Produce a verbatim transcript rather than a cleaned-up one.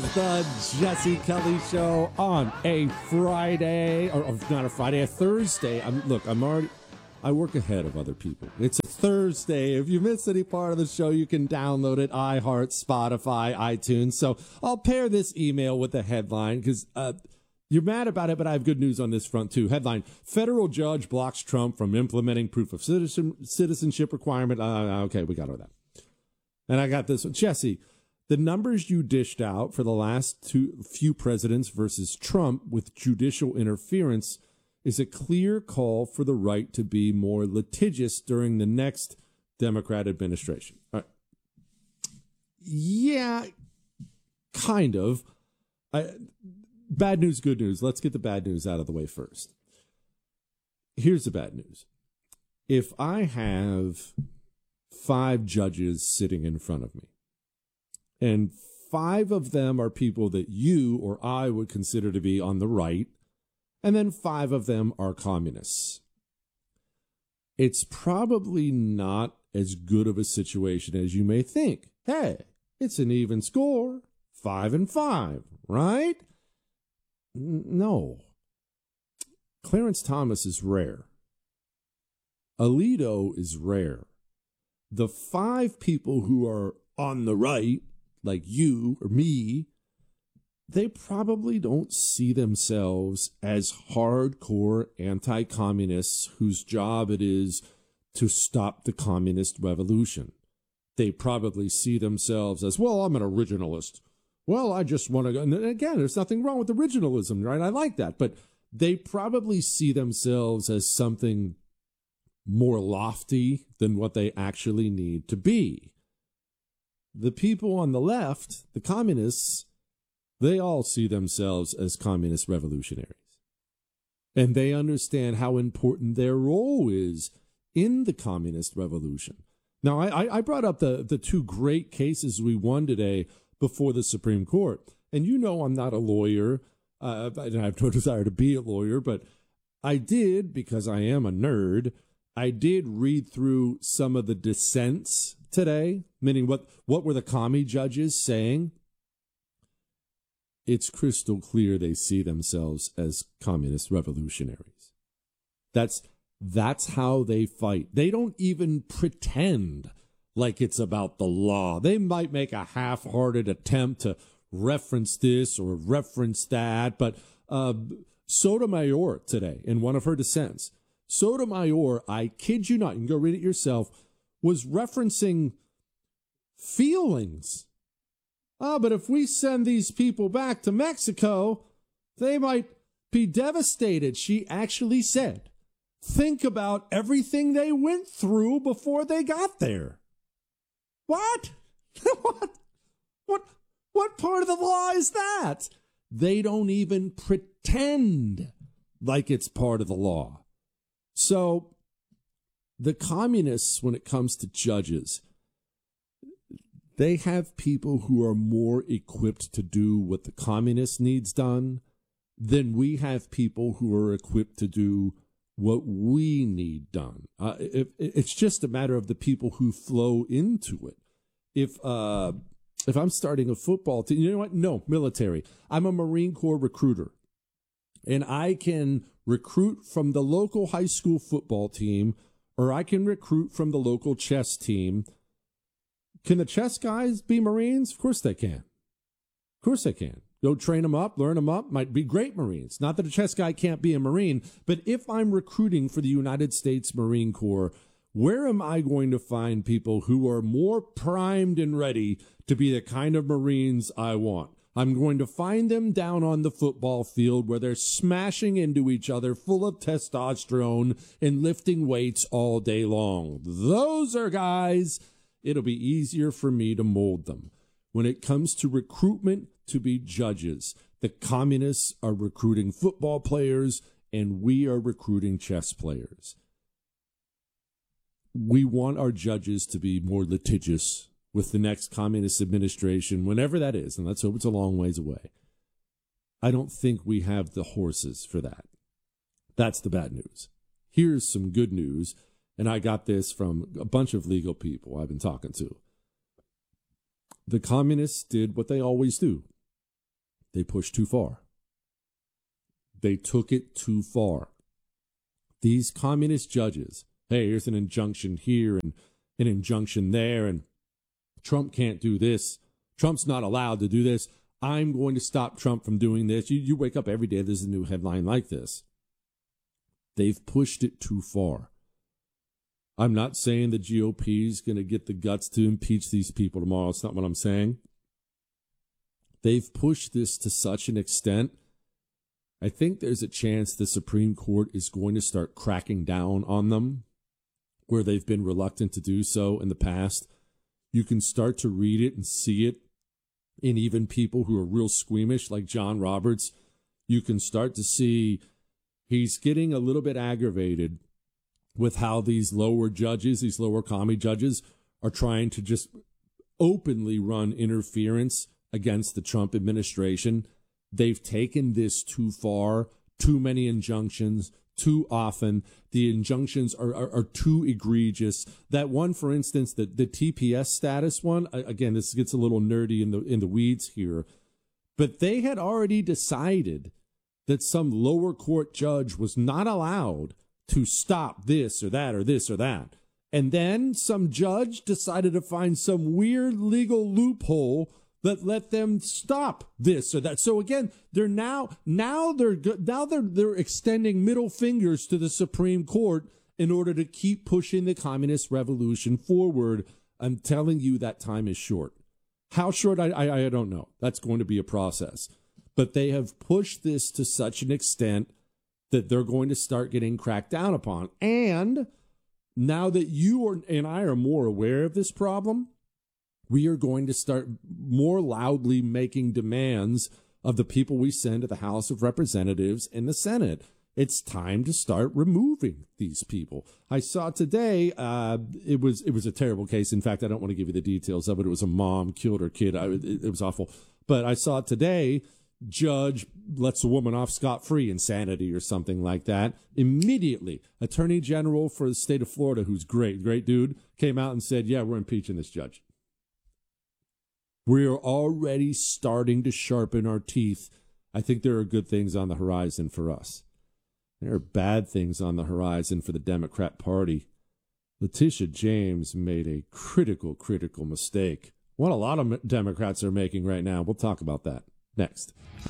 the Jesse Kelly Show on a Friday, or, or not a Friday, a Thursday. I'm, look, I'm already, I work ahead of other people. It's a Thursday. If you miss any part of the show, you can download it, iHeart, Spotify, iTunes. So I'll pair this email with the headline because uh, you're mad about it, but I have good news on this front too. Headline, federal judge blocks Trump from implementing proof of citizen, citizenship requirement. Uh, okay, we got all that. And I got this one. Jesse, the numbers you dished out for the last two few presidents versus Trump with judicial interference is a clear call for the right to be more litigious during the next Democrat administration. All right. Yeah, kind of. I, bad news, good news. Let's get the bad news out of the way first. Here's the bad news. If I have five judges sitting in front of me, and five of them are people that you or I would consider to be on the right, and then five of them are communists, it's probably not as good of a situation as you may think. Hey, it's an even score, five and five, right? N- no. Clarence Thomas is rare. Alito is rare. The five people who are on the right, like you or me, they probably don't see themselves as hardcore anti-communists whose job it is to stop the communist revolution. They probably see themselves as, well, I'm an originalist. Well, I just want to go. And again, there's nothing wrong with originalism, right? I like that. But they probably see themselves as something more lofty than what they actually need to be. The people on the left, the communists, they all see themselves as communist revolutionaries. And they understand how important their role is in the communist revolution. Now, I, I brought up the, the two great cases we won today before the Supreme Court. And you know I'm not a lawyer. Uh, I have no desire to be a lawyer, but I did, because I am a nerd, I did read through some of the dissents today, meaning what, what were the commie judges saying? It's crystal clear they see themselves as communist revolutionaries. That's, that's how they fight. They don't even pretend like it's about the law. They might make a half-hearted attempt to reference this or reference that, but uh, Sotomayor today, in one of her dissents, Sotomayor, I kid you not, you can go read it yourself, was referencing feelings. Ah, but if we send these people back to Mexico, they might be devastated. She actually said, think about everything they went through before they got there. What? what? What? What part of the law is that? They don't even pretend like it's part of the law. So the communists, when it comes to judges, they have people who are more equipped to do what the communist needs done than we have people who are equipped to do what we need done. Uh, if, it's just a matter of the people who flow into it. If uh, if I'm starting a football team, you know what? No, military. I'm a Marine Corps recruiter, and I can recruit from the local high school football team, or I can recruit from the local chess team. Can the chess guys be Marines? Of course they can. Of course they can. Go train them up, learn them up, might be great Marines. Not that a chess guy can't be a Marine, but if I'm recruiting for the United States Marine Corps, where am I going to find people who are more primed and ready to be the kind of Marines I want? I'm going to find them down on the football field where they're smashing into each other, full of testosterone and lifting weights all day long. Those are guys. It'll be easier for me to mold them. When it comes to recruitment to be judges, the communists are recruiting football players and we are recruiting chess players. We want our judges to be more litigious with the next communist administration, whenever that is, and let's hope it's a long ways away. I don't think we have the horses for that. That's the bad news. Here's some good news, and I got this from a bunch of legal people I've been talking to. The communists did what they always do. They pushed too far. They took it too far. These communist judges, hey, here's an injunction here and an injunction there, and Trump can't do this. Trump's not allowed to do this. I'm going to stop Trump from doing this. You, you wake up every day, there's a new headline like this. They've pushed it too far. I'm not saying the G O P is going to get the guts to impeach these people tomorrow. It's not what I'm saying. They've pushed this to such an extent, I think there's a chance the Supreme Court is going to start cracking down on them where they've been reluctant to do so in the past. You can start to read it and see it in even people who are real squeamish, like John Roberts. You can start to see he's getting a little bit aggravated with how these lower judges, these lower commie judges, are trying to just openly run interference against the Trump administration. They've taken this too far, too many injunctions, too often. The injunctions are, are, are too egregious. That one, for instance, the, the T P S status one, again, this gets a little nerdy in the in the weeds here, but they had already decided that some lower court judge was not allowed to stop this or that or this or that. And then some judge decided to find some weird legal loophole that let them stop this or that. So again, they're now now they're now they're they're extending middle fingers to the Supreme Court in order to keep pushing the communist revolution forward. I'm telling you that time is short. How short, I I, I don't know. That's going to be a process. But they have pushed this to such an extent that they're going to start getting cracked down upon. And now that you are, and I are more aware of this problem, we are going to start more loudly making demands of the people we send to the House of Representatives and the Senate. It's time to start removing these people. I saw today, uh, it was it was a terrible case. In fact, I don't want to give you the details of it. It was a mom killed her kid. I, it, it was awful. But I saw today, judge lets a woman off scot-free, insanity or something like that. Immediately, Attorney General for the state of Florida, who's great, great dude, came out and said, yeah, we're impeaching this judge. We're already starting to sharpen our teeth. I think there are good things on the horizon for us. There are bad things on the horizon for the Democrat Party. Letitia James made a critical, critical mistake. What a lot of Democrats are making right now. We'll talk about that next.